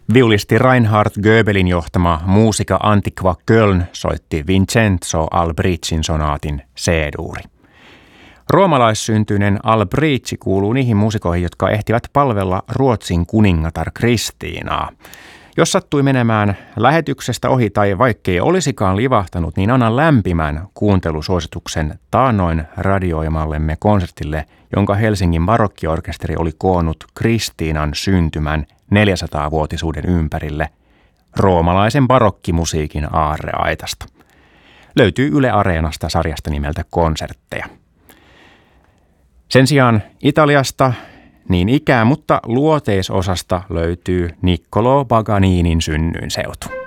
Viulisti Reinhard Goebelin johtama muusika Antiqua Köln soitti Vincenzo Albricin sonaatin C-duuri. Roomalaissyntyinen Albrici kuuluu niihin muusikoihin, jotka ehtivät palvella Ruotsin kuningatar Kristiinaa. Jos sattui menemään lähetyksestä ohi tai vaikkei olisikaan livahtanut, niin annan lämpimän kuuntelusuosituksen taannoin radioimallemme konsertille, jonka Helsingin barokkiorkesteri oli koonnut Kristiinan syntymän 400-vuotisuuden ympärille roomalaisen barokkimusiikin aarreaitasta. Löytyy Yle Areenasta sarjasta nimeltä Konsertteja. Sen sijaan Italiasta niin ikää, mutta luoteisosasta löytyy Niccolò Paganinin synnyinseutu.